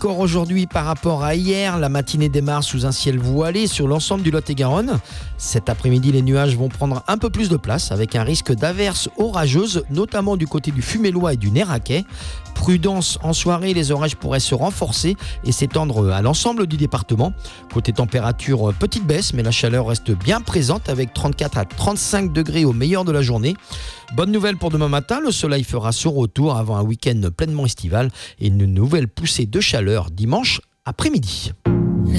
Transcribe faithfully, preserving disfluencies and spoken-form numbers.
encore aujourd'hui par rapport à hier. La matinée démarre sous un ciel voilé sur l'ensemble du Lot-et-Garonne. Cet après-midi, les nuages vont prendre un peu plus de place avec un risque d'averses orageuses, notamment du côté du Fumélois et du Néraquais. Prudence en soirée, les orages pourraient se renforcer et s'étendre à l'ensemble du département. Côté température, petite baisse, mais la chaleur reste bien présente avec trente-quatre à trente-cinq degrés au meilleur de la journée. Bonne nouvelle pour demain matin, le soleil fera son retour avant un week-end pleinement estival et une nouvelle poussée de chaleur dimanche après-midi.